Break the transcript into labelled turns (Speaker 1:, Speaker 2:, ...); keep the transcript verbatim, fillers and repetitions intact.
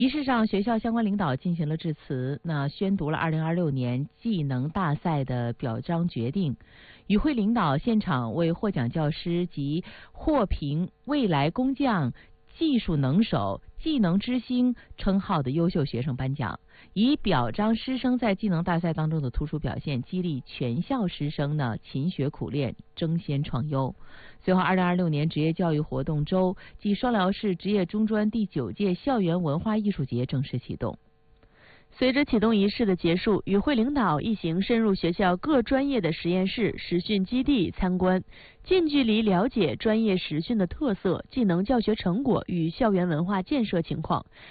Speaker 1: 仪式上，学校相关领导进行了致辞，那宣读了二零二六年技能大赛的表彰决定。与会领导现场为获奖教师及获评未来工匠、技术能手、技能之星称号的优秀学生颁奖，以表彰师生在技能大赛当中的突出表现，激励全校师生呢勤学苦练，争先创优。随后，二零二六年职业教育活动周暨双辽市职业中专第九届校园文化艺术节正式启动。
Speaker 2: 随着启动仪式的结束，与会领导一行深入学校各专业的实验室、实训基地参观，近距离了解专业实训的特色、技能教学成果与校园文化建设情况。